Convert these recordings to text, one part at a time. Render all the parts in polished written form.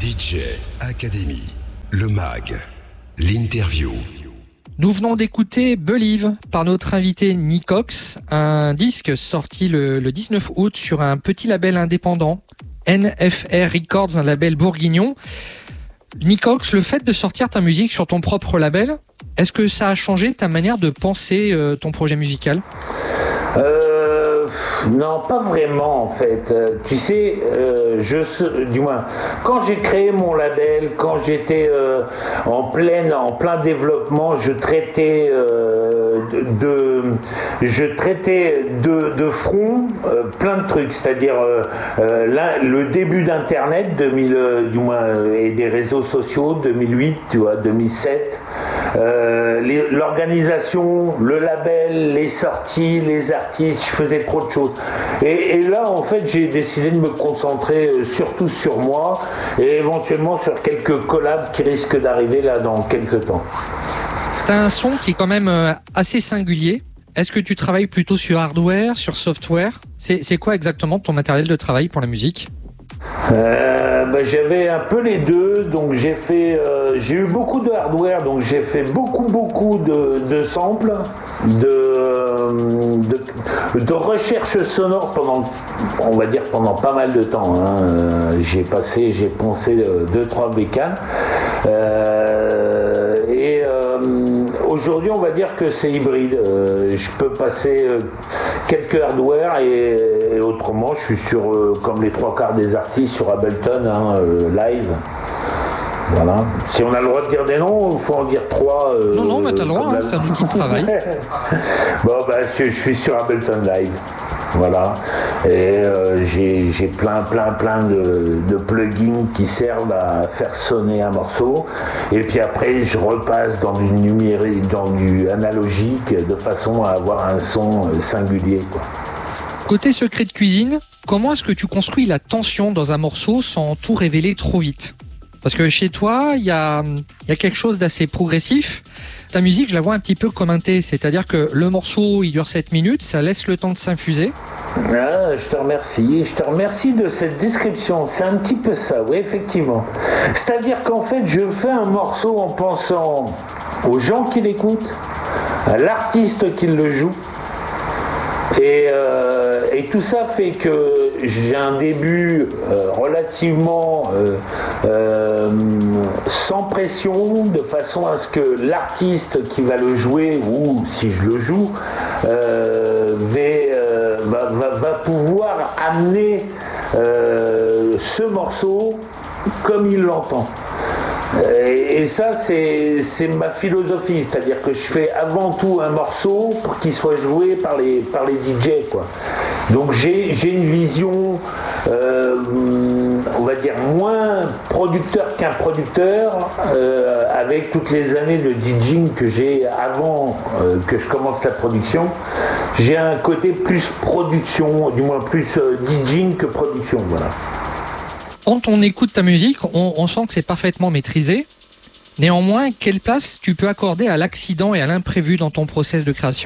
DJ Academy, le mag, l'interview. Nous venons d'écouter Believe par notre invité Nicox, un disque sorti le 19 août sur un petit label indépendant, NFR Records, un label bourguignon. Nicox, le fait de sortir ta musique sur ton propre label, est-ce que ça a changé ta manière de penser ton projet musical ? Non, pas vraiment en fait. Tu sais, du moins, quand j'ai créé mon label, quand j'étais en plein développement, je traitais de front plein de trucs, c'est-à-dire le début d'Internet, du moins, et des réseaux sociaux, 2008, tu vois, 2007. L'organisation, le label, les sorties, les artistes, je faisais trop de choses. Et là, en fait, j'ai décidé de me concentrer surtout sur moi et éventuellement sur quelques collabs qui risquent d'arriver là dans quelques temps. T'as un son qui est quand même assez singulier. Est-ce que tu travailles plutôt sur hardware, sur software ? C'est quoi exactement ton matériel de travail pour la musique ? J'avais un peu les deux, donc j'ai eu beaucoup de hardware, donc j'ai fait beaucoup de samples, de recherche sonore pendant pas mal de temps. J'ai poncé 2-3 bécanes. Aujourd'hui, on va dire que c'est hybride. Je peux passer quelques hardware et autrement, je suis sur, comme les 3/4 des artistes, sur Ableton, live. Voilà. Si on a le droit de dire des noms, il faut en dire 3. Non, mais t'as le droit, c'est un outil de travail. Je suis sur Ableton Live. Voilà, et j'ai plein de plugins qui servent à faire sonner un morceau, et puis après je repasse dans du numérique, dans du analogique, de façon à avoir un son singulier, quoi. Côté secret de cuisine, comment est-ce que tu construis la tension dans un morceau sans tout révéler trop vite ? Parce que chez toi, il y a quelque chose d'assez progressif. Ta musique, je la vois un petit peu comme un thé, c'est-à-dire que le morceau, il dure 7 minutes, ça laisse le temps de s'infuser. Je te remercie de cette description, c'est un petit peu ça, oui, effectivement. C'est-à-dire qu'en fait, je fais un morceau en pensant aux gens qui l'écoutent, à l'artiste qui le joue, et tout ça fait que j'ai un début relativement sans pression, de façon à ce que l'artiste qui va le jouer, ou si je le joue, va pouvoir amener ce morceau comme il l'entend. Et ça, c'est ma philosophie, c'est-à-dire que je fais avant tout un morceau pour qu'il soit joué par les DJ, quoi. Donc j'ai une vision, on va dire, moins producteur qu'un producteur, avec toutes les années de DJing que j'ai avant que je commence la production. J'ai un côté plus production, du moins plus DJing que production, voilà. Quand on écoute ta musique, on sent que c'est parfaitement maîtrisé. Néanmoins, quelle place tu peux accorder à l'accident et à l'imprévu dans ton process de création ?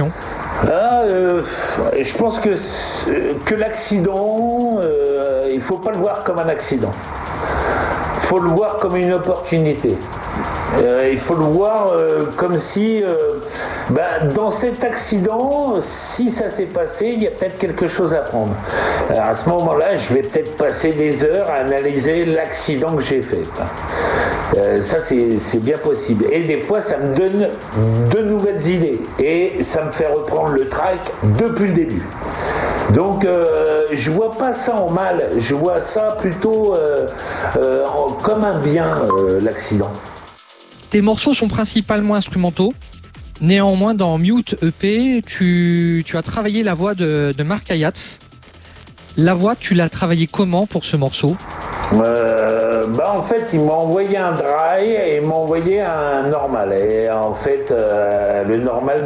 Je pense que l'accident, il ne faut pas le voir comme un accident. Il faut le voir comme une opportunité. Il faut le voir comme si, dans cet accident, si ça s'est passé, il y a peut-être quelque chose à prendre. Alors à ce moment-là, je vais peut-être passer des heures à analyser l'accident que j'ai fait. Ça, c'est bien possible. Et des fois, ça me donne de nouvelles idées. Et ça me fait reprendre le track depuis le début. Donc, je vois pas ça en mal. Je vois ça plutôt comme un bien, l'accident. Tes morceaux sont principalement instrumentaux. Néanmoins, dans Mute EP, tu as travaillé la voix de Mark Ayatz. La voix, tu l'as travaillée comment pour ce morceau ? En fait, il m'a envoyé un dry et il m'a envoyé un normal. Et en fait, le normal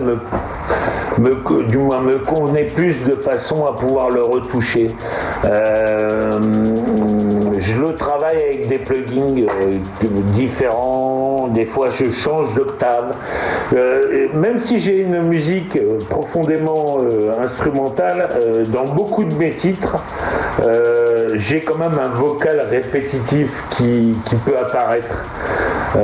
me convenait plus de façon à pouvoir le retoucher. Je le travaille avec des plugins différents. Des fois, je change d'octave. Même si j'ai une musique profondément instrumentale, dans beaucoup de mes titres, j'ai quand même un vocal répétitif qui peut apparaître.